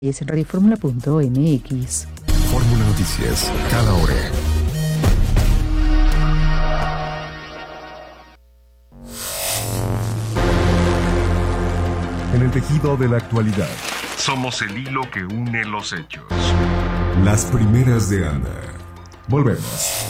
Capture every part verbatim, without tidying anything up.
Es radioformula punto m x. Fórmula Noticias, cada hora. En el tejido de la actualidad, somos el hilo que une los hechos. Las primeras de Anda. Volvemos.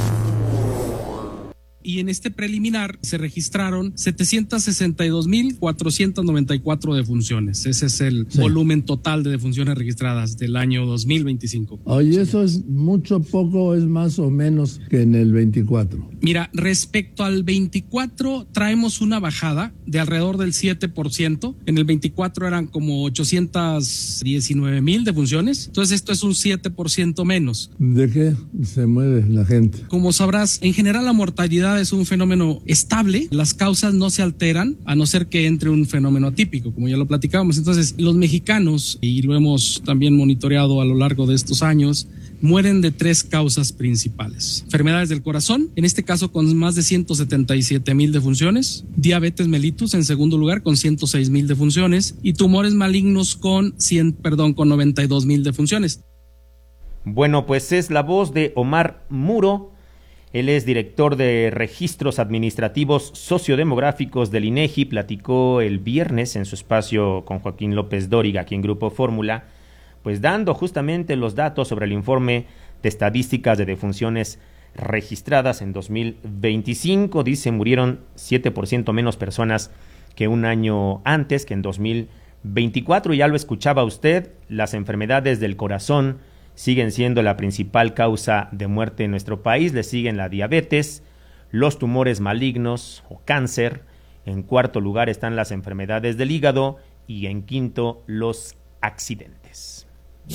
Y en este preliminar se registraron setecientas sesenta y dos mil cuatrocientas noventa y cuatro defunciones. Ese es el sí. volumen total de defunciones registradas del año dos mil veinticinco. Oye, sí. ¿Eso es mucho, poco, es más o menos que en el veinticuatro? Mira, respecto al veinticuatro traemos una bajada de alrededor del siete por ciento. En el veinticuatro eran como ochocientas diecinueve mil defunciones. Entonces esto es un siete por ciento menos. ¿De qué se muere la gente? Como sabrás, en general la mortalidad es un fenómeno estable, las causas no se alteran a no ser que entre un fenómeno atípico, como ya lo platicábamos. Entonces, los mexicanos, y lo hemos también monitoreado a lo largo de estos años, mueren de tres causas principales. Enfermedades del corazón, en este caso con más de ciento setenta y siete mil defunciones, diabetes mellitus en segundo lugar con ciento seis mil defunciones y tumores malignos con cien, perdón, con noventa y dos mil defunciones. Bueno, pues es la voz de Omar Muro. Él es director de Registros Administrativos Sociodemográficos del INEGI, platicó el viernes en su espacio con Joaquín López Dóriga, aquí en Grupo Fórmula, pues dando justamente los datos sobre el informe de estadísticas de defunciones registradas en dos mil veinticinco. Dice, murieron siete por ciento menos personas que un año antes, que en dos mil veinticuatro. Ya lo escuchaba usted, las enfermedades del corazón siguen siendo la principal causa de muerte en nuestro país. Le siguen la diabetes, los tumores malignos o cáncer. En cuarto lugar están las enfermedades del hígado y en quinto los accidentes.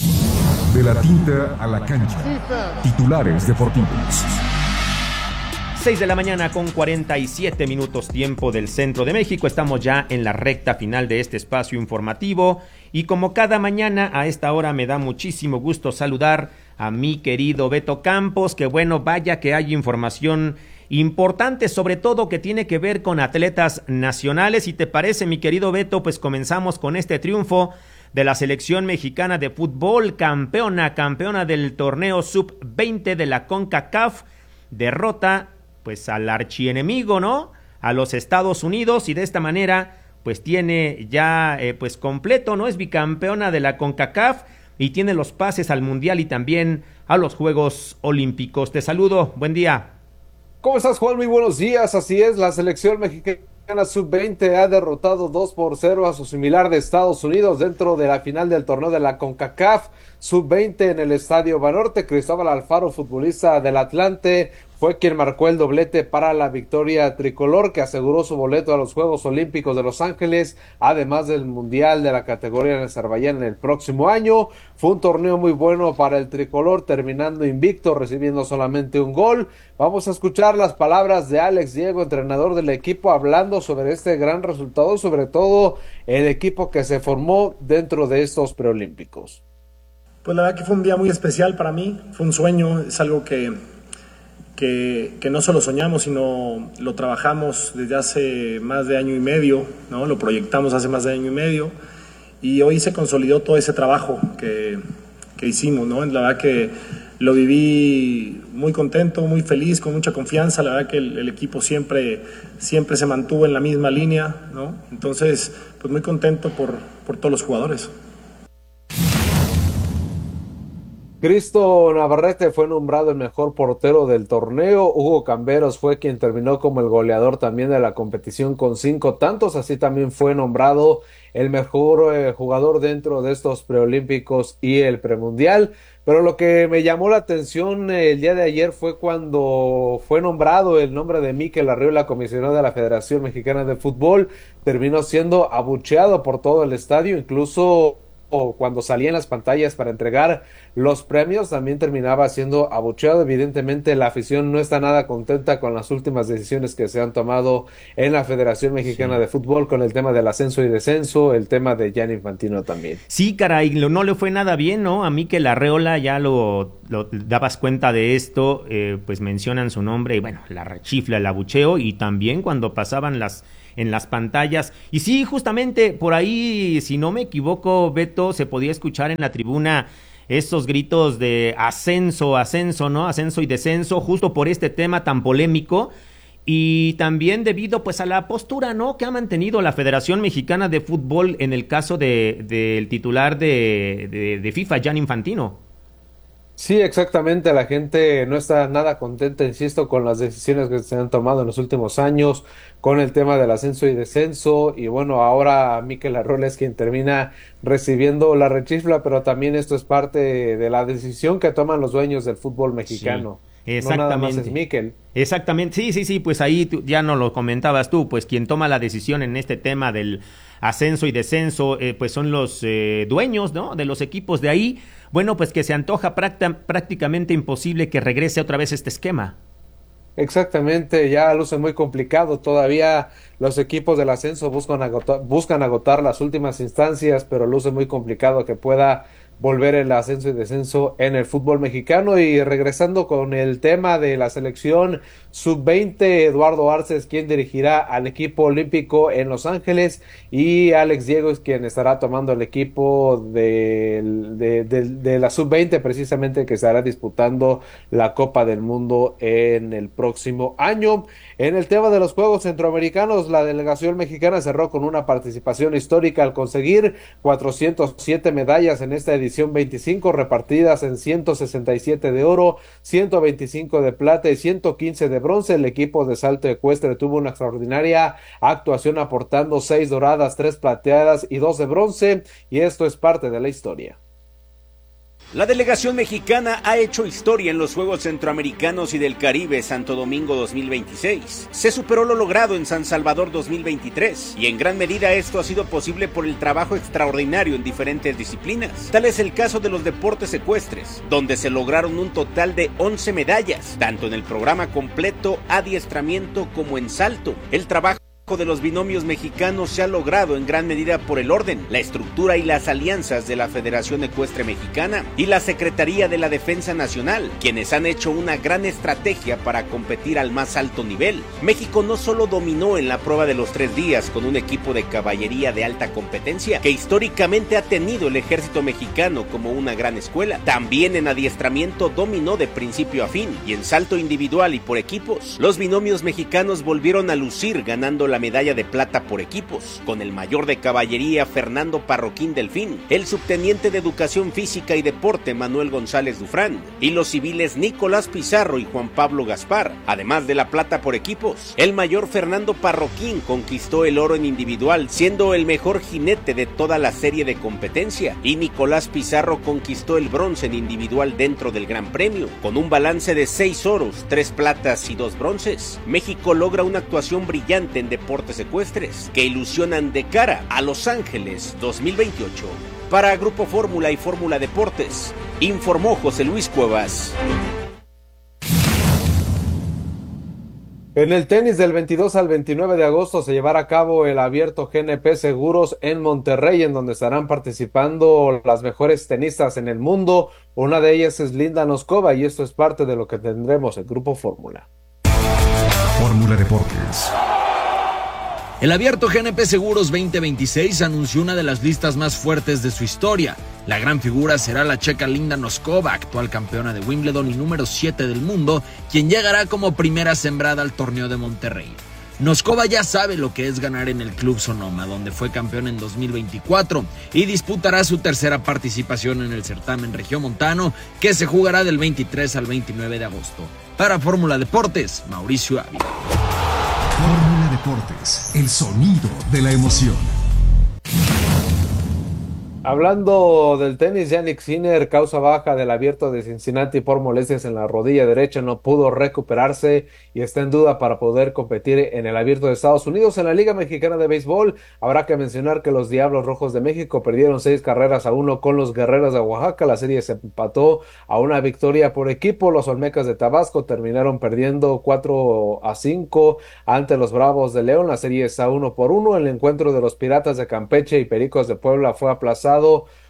De la tinta a la cancha. Titulares deportivos. seis de la mañana con cuarenta y siete minutos tiempo del centro de México. Estamos ya en la recta final de este espacio informativo y como cada mañana a esta hora me da muchísimo gusto saludar a mi querido Beto Campos, que bueno, vaya que hay información importante, sobre todo que tiene que ver con atletas nacionales. Si te parece, mi querido Beto, pues comenzamos con este triunfo de la selección mexicana de fútbol, campeona, campeona del torneo sub veinte de la CONCACAF, derrota pues al archienemigo, ¿no? A los Estados Unidos, y de esta manera pues tiene ya eh, pues completo, ¿no? Es bicampeona de la CONCACAF y tiene los pases al Mundial y también a los Juegos Olímpicos. Te saludo, buen día. ¿Cómo estás, Juan? Muy buenos días. Así es, la selección mexicana sub veinte ha derrotado dos por cero a su similar de Estados Unidos dentro de la final del torneo de la CONCACAF sub veinte en el Estadio Banorte. Cristóbal Alfaro, futbolista del Atlante, fue quien marcó el doblete para la victoria tricolor, que aseguró su boleto a los Juegos Olímpicos de Los Ángeles, además del Mundial de la categoría en Azerbaiyán en el próximo año. Fue un torneo muy bueno para el tricolor, terminando invicto, recibiendo solamente un gol. Vamos a escuchar las palabras de Alex Diego, entrenador del equipo, hablando sobre este gran resultado, sobre todo el equipo que se formó dentro de estos preolímpicos. Pues la verdad que fue un día muy especial para mí, fue un sueño, es algo que, que, que no solo soñamos, sino lo trabajamos desde hace más de año y medio, ¿no? Lo proyectamos hace más de año y medio, y hoy se consolidó todo ese trabajo que, que hicimos, ¿no? La verdad que lo viví muy contento, muy feliz, con mucha confianza. La verdad que el, el equipo siempre, siempre se mantuvo en la misma línea, ¿no? Entonces, pues muy contento por, por todos los jugadores. Cristo Navarrete fue nombrado el mejor portero del torneo. Hugo Camberos fue quien terminó como el goleador también de la competición con cinco tantos. Así también fue nombrado el mejor eh, jugador dentro de estos preolímpicos y el premundial. Pero lo que me llamó la atención eh, el día de ayer fue cuando fue nombrado el nombre de Mikel Arriola, comisionado de la Federación Mexicana de Fútbol. Terminó siendo abucheado por todo el estadio, incluso o cuando salía en las pantallas para entregar los premios también terminaba siendo abucheado. Evidentemente la afición no está nada contenta con las últimas decisiones que se han tomado en la Federación Mexicana sí. de Fútbol, con el tema del ascenso y descenso, el tema de Gianni Infantino también. Sí, caray, no le fue nada bien, ¿no? A Mikel Arriola, ya lo, lo dabas cuenta de esto, eh, pues mencionan su nombre y bueno, la rechifla, el abucheo, y también cuando pasaban las en las pantallas. Y sí, justamente por ahí, si no me equivoco, Beto, se podía escuchar en la tribuna esos gritos de ascenso, ascenso, ¿no? Ascenso y descenso, justo por este tema tan polémico. Y también debido pues a la postura, ¿no?, que ha mantenido la Federación Mexicana de Fútbol en el caso de del titular de, de, de FIFA, Gianni Infantino. Sí, exactamente, la gente no está nada contenta, insisto, con las decisiones que se han tomado en los últimos años, con el tema del ascenso y descenso, y bueno, ahora Mikel Arreola es quien termina recibiendo la rechifla, pero también esto es parte de la decisión que toman los dueños del fútbol mexicano. Sí. Exactamente. No nada más es Mikel. Exactamente, sí, sí, sí, pues ahí tú, ya nos lo comentabas tú, pues quien toma la decisión en este tema del ascenso y descenso, eh, pues son los eh, dueños, ¿no?, de los equipos de ahí. Bueno, pues que se antoja prácta, prácticamente imposible que regrese otra vez este esquema. Exactamente, ya luce muy complicado. Todavía los equipos del ascenso buscan agotar, buscan agotar las últimas instancias, pero luce muy complicado que pueda volver el ascenso y descenso en el fútbol mexicano. Y regresando con el tema de la selección sub veinte, Eduardo Arce es quien dirigirá al equipo olímpico en Los Ángeles y Alex Diego es quien estará tomando el equipo de, de, de, de la sub veinte, precisamente, que estará disputando la Copa del Mundo en el próximo año. En el tema de los Juegos Centroamericanos, la delegación mexicana cerró con una participación histórica al conseguir cuatrocientas siete medallas en esta edición veinticinco, repartidas en ciento sesenta y siete de oro, ciento veinticinco de plata y ciento quince de bronce. El equipo de salto ecuestre tuvo una extraordinaria actuación, aportando seis doradas, tres plateadas y dos de bronce, y esto es parte de la historia. La delegación mexicana ha hecho historia en los Juegos Centroamericanos y del Caribe Santo Domingo dos mil veintiséis. Se superó lo logrado en San Salvador dos mil veintitrés, y en gran medida esto ha sido posible por el trabajo extraordinario en diferentes disciplinas. Tal es el caso de los deportes ecuestres, donde se lograron un total de once medallas, tanto en el programa completo, adiestramiento como en salto. El trabajo de los binomios mexicanos se ha logrado en gran medida por el orden, la estructura y las alianzas de la Federación Ecuestre Mexicana y la Secretaría de la Defensa Nacional, quienes han hecho una gran estrategia para competir al más alto nivel. México no solo dominó en la prueba de los tres días con un equipo de caballería de alta competencia que históricamente ha tenido el ejército mexicano como una gran escuela, también en adiestramiento dominó de principio a fin, y en salto individual y por equipos, los binomios mexicanos volvieron a lucir ganando la medalla de plata por equipos, con el mayor de caballería Fernando Parroquín Delfín, el subteniente de Educación Física y Deporte Manuel González Dufrán, y los civiles Nicolás Pizarro y Juan Pablo Gaspar. Además de la plata por equipos, el mayor Fernando Parroquín conquistó el oro en individual, siendo el mejor jinete de toda la serie de competencia, y Nicolás Pizarro conquistó el bronce en individual dentro del Gran Premio. Con un balance de seis oros, tres platas y dos bronces, México logra una actuación brillante en deportes deportes ecuestres que ilusionan de cara a Los Ángeles dos mil veintiocho. Para Grupo Fórmula y Fórmula Deportes, informó José Luis Cuevas. En el tenis, del veintidós al veintinueve de agosto se llevará a cabo el Abierto G N P Seguros en Monterrey, en donde estarán participando las mejores tenistas en el mundo. Una de ellas es Linda Noskova, y esto es parte de lo que tendremos en Grupo Fórmula. Fórmula Deportes. El Abierto G N P Seguros veinte veintiséis anunció una de las listas más fuertes de su historia. La gran figura será la checa Linda Noskova, actual campeona de Wimbledon y número siete del mundo, quien llegará como primera sembrada al torneo de Monterrey. Noskova ya sabe lo que es ganar en el Club Sonoma, donde fue campeón en dos mil veinticuatro, y disputará su tercera participación en el certamen regiomontano, que se jugará del veintitrés al veintinueve de agosto. Para Fórmula Deportes, Mauricio Ávila. Fórmula Deportes, el sonido de la emoción. Hablando del tenis, Jannik Sinner, causa baja del Abierto de Cincinnati por molestias en la rodilla derecha, no pudo recuperarse y está en duda para poder competir en el Abierto de Estados Unidos. En la Liga Mexicana de Béisbol, habrá que mencionar que los Diablos Rojos de México perdieron seis carreras a uno con los Guerreros de Oaxaca. La serie se empató a una victoria por equipo. Los Olmecas de Tabasco terminaron perdiendo cuatro a cinco ante los Bravos de León. La serie está uno por uno. El encuentro de los Piratas de Campeche y Pericos de Puebla fue aplazado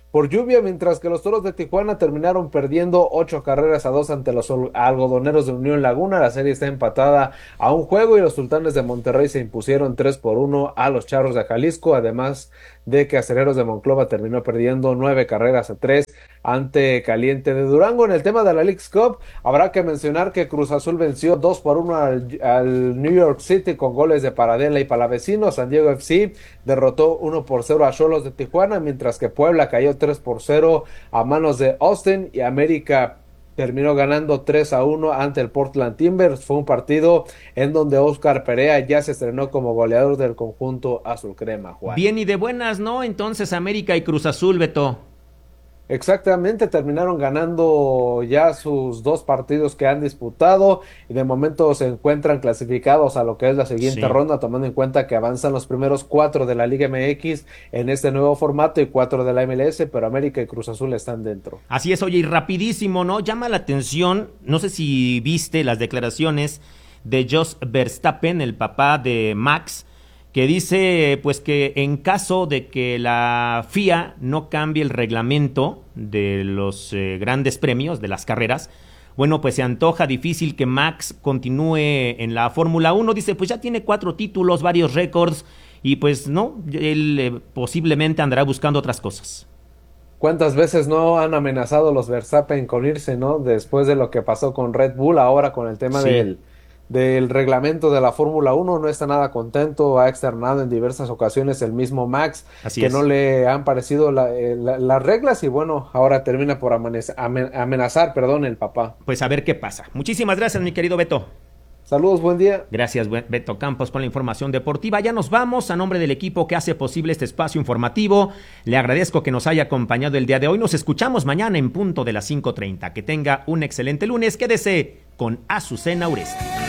por lluvia, mientras que los Toros de Tijuana terminaron perdiendo ocho carreras a dos ante los Algodoneros de Unión Laguna. La serie está empatada a un juego y los Sultanes de Monterrey se impusieron tres por uno a los Charros de Jalisco, además de que Acereros de Monclova terminó perdiendo nueve carreras a tres ante Caliente de Durango. En el tema de la Leagues Cup, habrá que mencionar que Cruz Azul venció dos por uno al, al New York City con goles de Paradela y Palavecino. San Diego F C derrotó uno por cero a Xolos de Tijuana, mientras que Puebla cayó tres por cero a manos de Austin y América terminó ganando tres a uno ante el Portland Timbers. Fue un partido en donde Oscar Perea ya se estrenó como goleador del conjunto azul crema, Juan. Bien y de buenas, ¿no? Entonces América y Cruz Azul, Beto. Exactamente, terminaron ganando ya sus dos partidos que han disputado y de momento se encuentran clasificados a lo que es la siguiente sí. ronda, tomando en cuenta que avanzan los primeros cuatro de la Liga M X en este nuevo formato y cuatro de la M L S, pero América y Cruz Azul están dentro. Así es, oye, y rapidísimo, ¿no? Llama la atención, no sé si viste las declaraciones de Jos Verstappen, el papá de Max, que dice pues que en caso de que la F I A no cambie el reglamento de los eh, grandes premios, de las carreras, bueno, pues se antoja difícil que Max continúe en la Fórmula uno. Dice, pues ya tiene cuatro títulos, varios récords, y pues no, él eh, posiblemente andará buscando otras cosas. ¿Cuántas veces no han amenazado los Verstappen con irse, no? Después de lo que pasó con Red Bull, ahora con el tema sí. del... del reglamento de la Fórmula uno, no está nada contento, ha externado en diversas ocasiones el mismo Max, Así que es. no le han parecido la, la, las reglas y bueno, ahora termina por amenazar, amenazar, perdón, el papá. Pues a ver qué pasa. Muchísimas gracias, mi querido Beto. Saludos, buen día. Gracias, Beto Campos, por la información deportiva. Ya nos vamos. A nombre del equipo que hace posible este espacio informativo, le agradezco que nos haya acompañado el día de hoy. Nos escuchamos mañana en punto de las cinco treinta. Que tenga un excelente lunes. Quédese con Azucena Uresti.